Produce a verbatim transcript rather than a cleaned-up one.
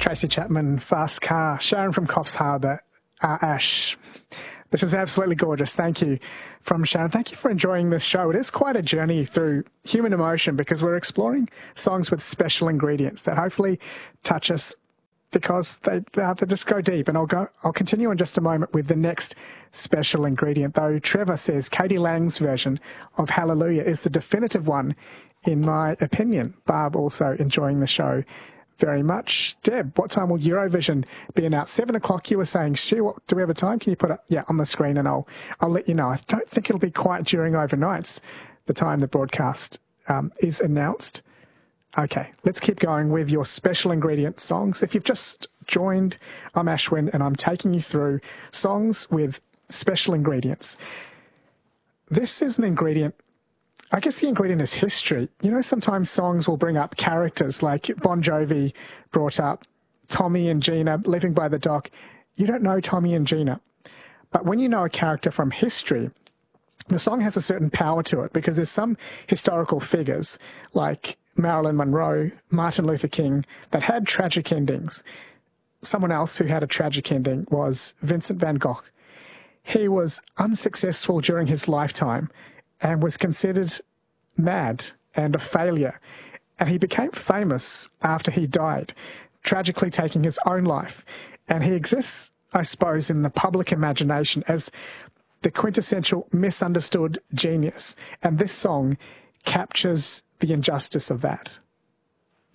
Tracy Chapman, Fast Car, Sharon from Coffs Harbour, uh, Ash. This is absolutely gorgeous. Thank you from Sharon. Thank you for enjoying this show. It is quite a journey through human emotion because we're exploring songs with special ingredients that hopefully touch us because they, uh, they just go deep. And I'll go. I'll continue in just a moment with the next special ingredient, though. Trevor says Katie Lang's version of Hallelujah is the definitive one, in my opinion. Barb also enjoying the show very much. Deb, what time will Eurovision be announced? Seven o'clock, you were saying. Stu, what, do we have a time? Can you put it yeah, on the screen and I'll I'll let you know. I don't think it'll be quite during overnights, the time the broadcast um, is announced. Okay, let's keep going with your special ingredient songs. If you've just joined, I'm Ashwin and I'm taking you through songs with special ingredients. This is an ingredient, I guess the ingredient is history. You know, sometimes songs will bring up characters, like Bon Jovi brought up Tommy and Gina living by the dock. You don't know Tommy and Gina. But when you know a character from history, the song has a certain power to it because there's some historical figures like Marilyn Monroe, Martin Luther King, that had tragic endings. Someone else who had a tragic ending was Vincent van Gogh. He was unsuccessful during his lifetime and was considered mad and a failure. And he became famous after he died, tragically taking his own life. And he exists, I suppose, in the public imagination as the quintessential misunderstood genius. And this song captures the injustice of that.